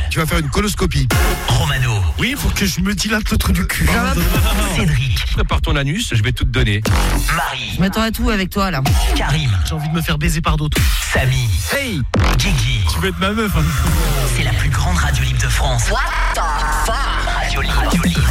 Tu vas faire une coloscopie. Romano. Oui, il faut que je me dilate le truc du cul. Cédric. Prépare ton anus, je vais tout te donner. Marie. Je m'attends à tout avec toi là. Karim. J'ai envie de me faire baiser par d'autres. Samy. Hey, Guigui. tu veux être ma meuf, hein? C'est la plus grande radio libre de France. What the fuck? Radio libre.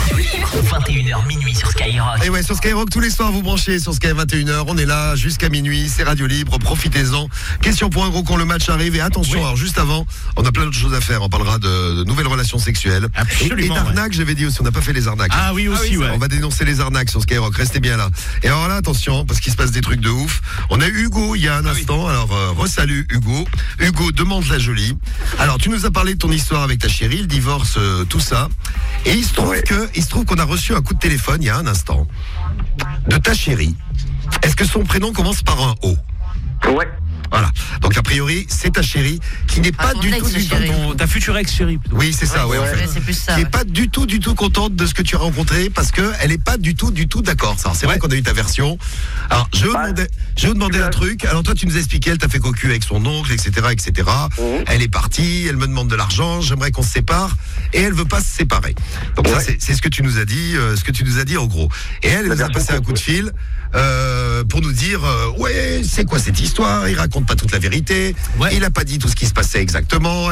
21h minuit sur Skyrock. Et ouais, sur Skyrock, tous les soirs, vous branchez sur Sky 21h. On est là jusqu'à minuit, c'est Radio Libre, profitez-en. Question pour un gros quand le match arrive. Et attention, alors juste avant, on a plein d'autres choses à faire. On parlera de nouvelles relations sexuelles. Absolument, Et d'arnaques, j'avais dit aussi, on n'a pas fait les arnaques. Ah oui, aussi, ouais. On va dénoncer les arnaques sur Skyrock, restez bien là. Et alors là, attention, parce qu'il se passe des trucs de ouf. On a eu Hugo il y a un instant, alors re-salut Hugo. Hugo demande la jolie. Alors tu nous as parlé de ton histoire avec ta chérie, le divorce, tout ça. Et il se trouve qu'on a reçu un coup de téléphone il y a un instant de ta chérie. Est-ce que son prénom commence par un O? Ouais. Voilà. Donc a priori, c'est ta chérie qui n'est pas ton du tout ex-chérie. Ta future ex-chérie. Oui, c'est ça, ouais, en fait. Ouais, c'est plus ça. Qui est Ouais. pas du tout contente de ce que tu as rencontré parce que elle est pas du tout d'accord. Alors, c'est vrai qu'on a eu ta version. Alors, je vais vous demander un truc. Alors, toi, tu nous as expliqué, elle t'a fait cocu avec son oncle, etc., etc. Elle est partie, elle me demande de l'argent, j'aimerais qu'on se sépare, et elle veut pas se séparer. Donc ça, c'est ce que tu nous as dit, en gros. Et elle nous a passé un coup de fil. Pour nous dire ouais, c'est quoi cette histoire, il raconte pas toute la vérité, il a pas dit tout ce qui se passait exactement,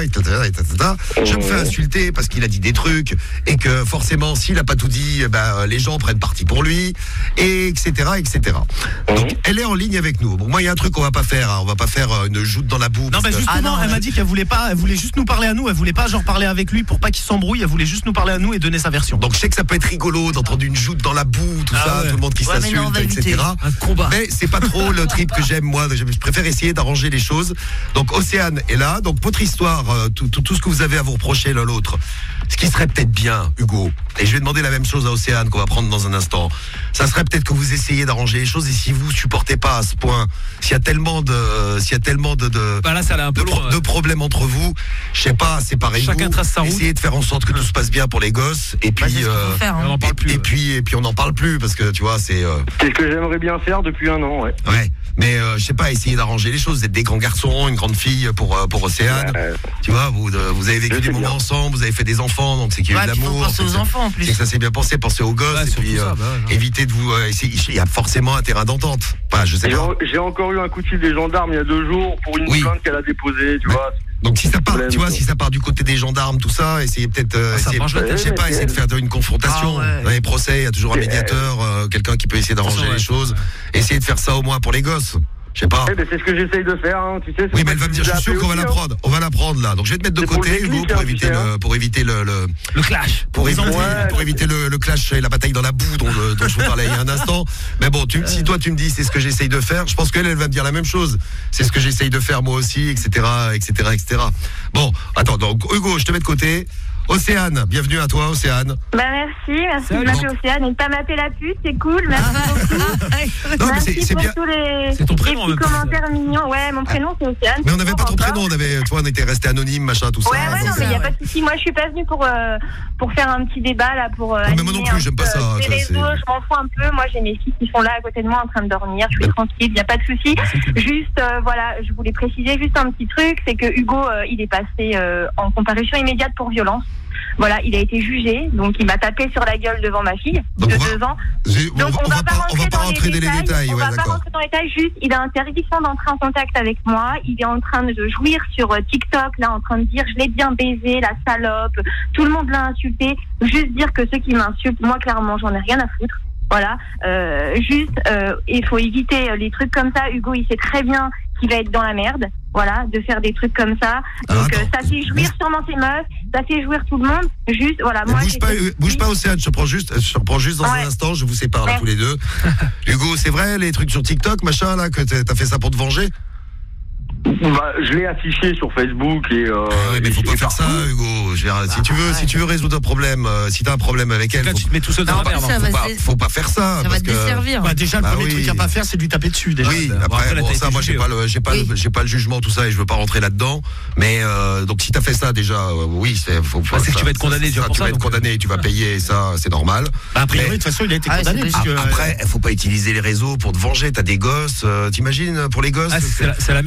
je me fais insulter parce qu'il a dit des trucs et que forcément s'il a pas tout dit, les gens prennent parti pour lui, et etc. Donc elle est en ligne avec nous. Bon, moi il y a un truc qu'on va pas faire, hein. On va pas faire une joute dans la boue. Non, bah justement, elle m'a dit qu'elle voulait pas, elle voulait juste nous parler à nous, elle voulait pas genre parler avec lui pour pas qu'il s'embrouille, elle voulait juste nous parler à nous et donner sa version. Donc je sais que ça peut être rigolo d'entendre une joute dans la boue, tout ça, tout le monde qui s'insulte, etc. Un combat. Mais c'est pas trop le trip que j'aime, moi. Je préfère essayer d'arranger les choses. Donc Océane est là. Donc votre histoire, tout ce que vous avez à vous reprocher l'un l'autre, ce qui serait peut-être bien, Hugo, et je vais demander la même chose à Océane qu'on va prendre dans un instant, ça serait peut-être que vous essayiez d'arranger les choses, et si vous supportez pas à ce point, s'il y a tellement de Là, ça allait un peu loin, de problèmes entre vous, je sais pas, séparez-vous. Chacun trace sa route. Essayez de faire en sorte que tout se passe bien pour les gosses, et puis c'est ce qu'il faut faire, hein. On en parle plus. et puis on n'en parle plus parce que tu vois, c'est C'est ce que j'aimerais bien faire depuis un an, ouais. ouais. Mais je sais pas, essayez d'arranger les choses. Vous êtes des grands garçons, une grande fille pour Océane. Tu vois, vous avez vécu des moments ensemble, vous avez fait des enfants, donc c'est qu'il y a eu de Puis faut l'amour. penser aux enfants en C'est plus. que ça s'est bien pensé, pensez aux gosses, et puis évitez de vous. Il y a forcément un terrain d'entente. Enfin, je sais pas. J'ai encore eu un coup de fil des gendarmes il y a 2 jours pour une plainte qu'elle a déposée, tu vois. Donc si ça part, tu vois, si ça part du côté des gendarmes, tout ça, essayez peut-être, je sais pas, essayez de faire une confrontation. Dans les procès, il y a toujours un médiateur, quelqu'un qui peut essayer d'arranger les choses. Essayez de faire ça au moins pour les gosses. Je sais pas. C'est ce que j'essaye de faire, hein, tu sais. Oui, mais elle va me dire, je suis sûr qu'on va la prendre. On va la prendre là. Donc je vais te mettre de côté, Hugo, pour éviter le clash. Pour éviter le clash et la bataille dans la boue dont je vous parlais il y a un instant. Mais bon, si toi tu me dis c'est ce que j'essaye de faire, je pense qu'elle va me dire la même chose. C'est ce que j'essaye de faire moi aussi, etc. Bon, attends, donc Hugo, je te mets de côté. Océane, bienvenue à toi, Océane. Merci de m'appeler Océane et de pas m'appeler la pute, c'est cool, merci beaucoup. Non, merci mais c'est pour bien. tous les C'est ton prénom, petits commentaires mignons. Ouais, mon prénom c'est Océane. Mais on n'avait pas ton prénom, on était resté anonyme, machin, tout ça. Ouais, non, mais il n'y a pas de souci. Moi, je suis pas venue pour faire un petit débat là, pour. Mais moi non plus, j'aime pas ça. Les réseaux, je m'en fous un peu. Moi, j'ai mes filles qui sont là à côté de moi en train de dormir. Je suis tranquille, il n'y a pas de souci. Juste, voilà, je voulais préciser juste un petit truc, c'est que Hugo, il est passé en comparution immédiate pour violence. Voilà, il a été jugé, donc il m'a tapé sur la gueule devant ma fille de 2 ans. Donc on va pas rentrer dans les détails. On va pas rentrer dans les détails. Juste, il a interdiction d'entrer en contact avec moi. Il est en train de jouir sur TikTok, là, en train de dire je l'ai bien baisé, la salope. Tout le monde l'a insulté. Juste dire que ceux qui m'insultent, moi clairement, j'en ai rien à foutre. Voilà, il faut éviter les trucs comme ça. Hugo, il sait très bien qu'il va être dans la merde, voilà, de faire des trucs comme ça. Donc ça fait jouir sûrement ses meufs, ça fait jouir tout le monde. Juste, voilà, moi. Bouge pas, Océane, je prends juste dans un instant, je vous sépare là tous les deux. Hugo, c'est vrai, les trucs sur TikTok, machin, là, que t'as fait ça pour te venger? Je l'ai affiché sur Facebook et. mais faut pas faire ça, Hugo. Si tu veux résoudre un problème, si t'as un problème avec elle, là, tu te mets tout seul dans la merde. Faut pas faire ça. Ça va te desservir. Déjà, le premier truc à pas faire, c'est de lui taper dessus. Déjà. Oui, après, ça, moi, j'ai pas le jugement, tout ça, et je veux pas rentrer là-dedans. Mais donc, si t'as fait ça, déjà, oui, c'est que tu vas être condamné. Tu vas être condamné, tu vas payer, ça, c'est normal. A priori, de toute façon, il a été condamné. Après, faut pas utiliser les réseaux pour te venger. T'as des gosses, t'imagines, pour les gosses. C'est la merde de tes gosses.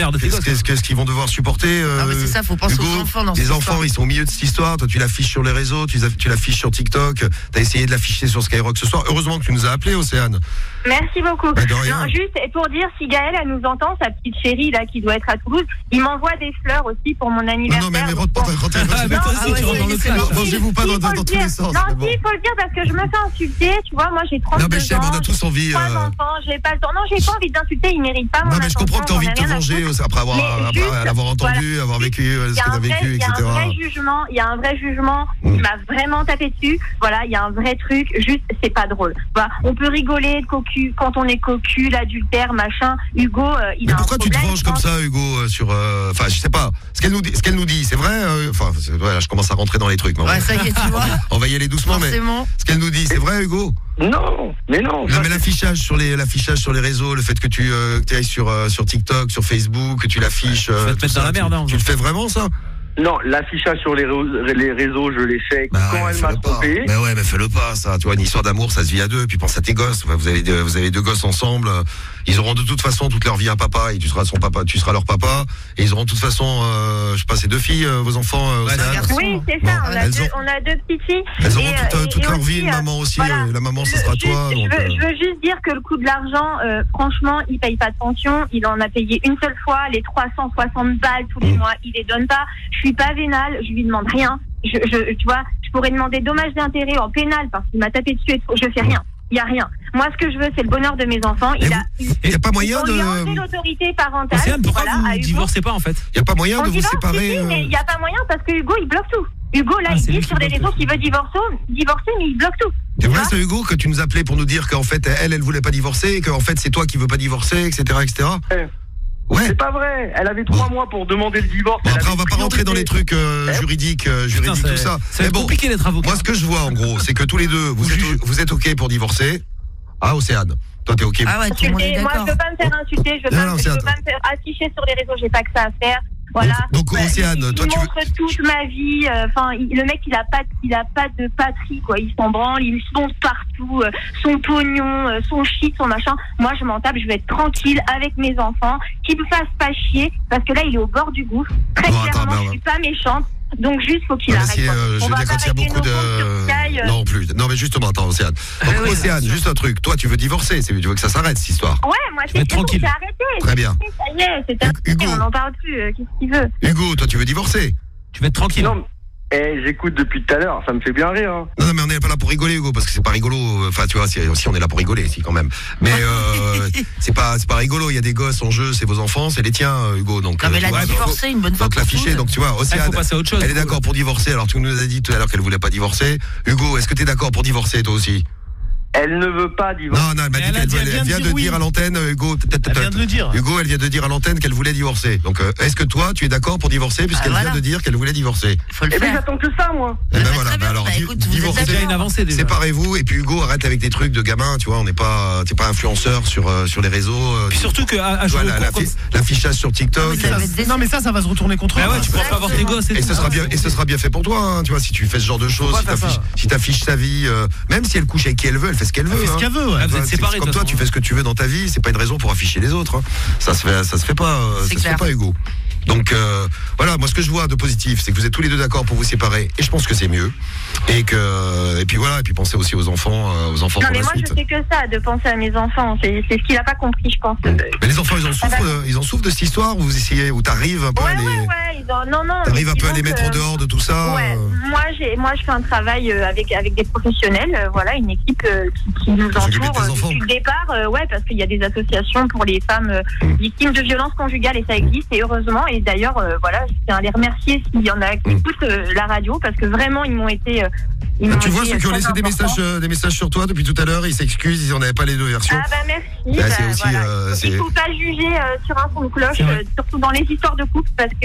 qu'est-ce qu'ils vont devoir supporter. Ah mais c'est ça, faut penser Hugo, aux enfants dans les cette enfants, histoire. ils sont au milieu de cette histoire. Toi, tu l'affiches sur les réseaux, tu l'affiches sur TikTok. T'as essayé de l'afficher sur Skyrock ce soir. Heureusement que tu nous as appelé, Océane. Merci beaucoup. Bah, de rien. Non, juste pour dire, si Gaëlle, elle nous entend, sa petite chérie là qui doit être à Toulouse, il m'envoie des fleurs aussi pour mon anniversaire. Non, mais rentre pas. Ah, mais toi aussi, tu rentres dans le clash. Mangez-vous pas dans tous les sens. Non, c'est bon. si, il faut le dire parce que je me fais insulter. Tu vois, moi j'ai 32 Non, mais je sais, ans. on a tous envie. 3 enfants, j'ai pas le temps. Non, j'ai pas envie d'insulter, ils méritent pas mon Non, mais je comprends que t'as envie de te attention, j'en ai venger rien à après l'avoir entendu, avoir vécu ce que t'as vécu, etc. Il y a un vrai jugement, il m'a vraiment tapé dessus. Voilà, il y a un vrai truc, juste c'est pas drôle. Voilà, on peut rigoler de cocu quand on est cocu, l'adultère, machin. Hugo, il mais a un pourquoi tu te problème, venges comme ça, Hugo, sur enfin, je sais pas. Ce qu'elle nous dit, c'est vrai. Enfin, voilà, je commence à rentrer dans les trucs. Ouais, ça y est, tu vois. On va y aller doucement, Forcément. mais ce qu'elle nous dit, c'est vrai, Hugo. Non, mais non. Non, mais l'affichage sur les réseaux, le fait que tu ailles sur TikTok, sur Facebook, que tu l'affiches. Tu vas te mettre dans la merde, hein, tu le fais vraiment, ça? Non, l'affichage sur les réseaux, je l'ai fait quand elle m'a trompé. Mais ouais, mais fais-le pas, ça. Tu vois, une histoire d'amour, ça se vit à deux. Puis pense à tes gosses. Vous avez deux gosses ensemble. Ils auront de toute façon toute leur vie un papa. Et tu seras son papa, tu seras leur papa. Et ils auront de toute façon, je sais pas, c'est 2 filles, vos enfants. Oui, c'est ça. Bon, on a 2 petites filles. Elles auront toute leur vie, aussi, une maman aussi. voilà. La maman, ça sera toi. Donc, je veux juste dire que le coût de l'argent, franchement, il paye pas de pension. Il en a payé une seule fois. Les 360 balles tous les mois, il les donne pas. Je suis pas vénale. Je lui demande rien. Tu vois, je pourrais demander dommages d'intérêt en pénal parce qu'il m'a tapé dessus et tout. Je fais rien. Il y a rien. Moi, ce que je veux, c'est le bonheur de mes enfants. Il y a pas moyen de. Il a enlevé l'autorité parentale. Océane, pourquoi vous divorcez pas en fait? Il y a pas moyen de vous séparer. Mais il y a pas moyen parce que Hugo, il bloque tout. Hugo, là, il dit sur les réseaux qu'il veut divorcer, mais il bloque tout. C'est vrai, c'est Hugo, que tu nous appelais pour nous dire qu'en fait, elle voulait pas divorcer, et qu'en fait, c'est toi qui veux pas divorcer, etc., etc. Ouais. C'est pas vrai. Elle avait 3 mois pour demander le divorce. Bon, après, on va pas rentrer dans les trucs juridiques, tout ça. C'est compliqué d'être avocat. Moi, ce que je vois, en gros, c'est que tous les deux, vous êtes OK pour divorcer. Ah, Océane, toi, t'es OK. Ah ouais, tout le monde est d'accord. Moi, je veux pas me faire insulter, je veux pas me faire afficher sur les réseaux, j'ai pas que ça à faire. Voilà. Donc Océane, toi tu montre toute ma vie. Enfin, le mec, il a pas de patrie, quoi. Il s'en branle, il fonce partout, son pognon, son shit, son machin. Moi, je m'en tape. Je vais être tranquille avec mes enfants, qu'il me fasse pas chier, parce que là, il est au bord du gouffre. Très clairement, je suis pas méchante. Donc juste, faut qu'il arrête. Je veux dire, quand il y a beaucoup de... Non plus. Non, mais justement, attends, Océane. Donc Océane, juste un truc. Toi, tu veux divorcer, tu veux que ça s'arrête, cette histoire. Ouais, moi, c'est tranquille. C'est arrêté. Très bien. Ça y est, c'est terminé, on n'en parle plus. Qu'est-ce qu'il veut? Hugo, toi, tu veux divorcer? Tu veux être tranquille. Non. J'écoute depuis tout à l'heure, ça me fait bien rire. Hein. Non, mais on n'est pas là pour rigoler, Hugo, parce que c'est pas rigolo. Enfin, tu vois, si on est là pour rigoler, si quand même. Mais c'est pas rigolo. Il y a des gosses en jeu, c'est vos enfants, c'est les tiens, Hugo. Donc, non, mais elle a divorcé une bonne fois. Donc l'afficher, donc tu vois, Océane, faut passer à autre chose, elle est d'accord pour divorcer. Alors tu nous as dit tout à l'heure qu'elle voulait pas divorcer. Hugo, est-ce que t'es d'accord pour divorcer, toi aussi? Elle ne veut pas divorcer. Non, elle m'a dit qu'elle vient de dire à l'antenne, Hugo. Elle vient de le dire. Hugo, elle vient de dire à l'antenne qu'elle voulait divorcer. Donc, est-ce que toi, tu es d'accord pour divorcer puisqu'elle vient de dire qu'elle voulait divorcer? Faut le faire. Mais j'attends que ça, moi. Eh ben voilà. Alors, divorcez. Déjà une avancée déjà. Séparez-vous et puis Hugo, arrête avec tes trucs de gamin. Tu vois, on n'est pas, t'es pas influenceur sur les réseaux. Puis surtout que l'affichage sur TikTok. Non, mais ça va se retourner contre eux. Ouais, tu pourras pas avoir tes gosses. Et ce sera bien fait pour toi. Tu vois, si tu fais ce genre de choses, si t'affiches ta vie, même si elle couche avec qui elle veut, elle fait ce qu'elle veut. Ouais. Vous êtes séparés, comme toi, tu fais ce que tu veux dans ta vie, c'est pas une raison pour afficher les autres. Hein. Ça se fait pas, Hugo. Donc voilà, moi ce que je vois de positif, c'est que vous êtes tous les deux d'accord pour vous séparer, et je pense que c'est mieux. Et puis voilà, et puis pensez aussi aux enfants non, pour mais la moi suite. je fais que ça, de penser à mes enfants. C'est ce qu'il a pas compris, je pense. Mais les enfants, ils en souffrent de cette histoire. Vous essayez, ou t'arrives un peu à les, t'arrives un peu à les mettre en dehors de tout ça. Ouais. Moi je fais un travail avec des professionnels, voilà, une équipe qui nous entoure depuis le départ, parce qu'il y a des associations pour les femmes victimes de violences conjugales et ça existe, et heureusement. Et d'ailleurs, voilà, je tiens à les remercier s'il y en a qui écoutent la radio, parce que vraiment ils m'ont été. Tu vois ceux qui ont laissé des messages sur toi depuis tout à l'heure, ils s'excusent, ils en avaient pas les deux versions. Ah bah merci. C'est aussi, il faut pas juger sur un son de cloche, surtout dans les histoires de couple, parce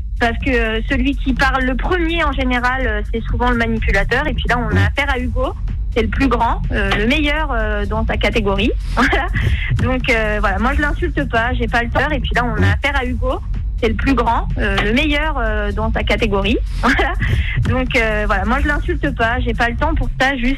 que celui qui parle le premier en général, c'est souvent le manipulateur. Et puis là, on a affaire à Hugo. C'est le plus grand, le meilleur dans sa catégorie. Voilà. Donc voilà, moi je l'insulte pas, j'ai pas le tort. Et puis là, on a affaire à Hugo. C'est le plus grand, le meilleur dans sa catégorie. Voilà. Donc voilà, moi je l'insulte pas, j'ai pas le temps pour ça, juste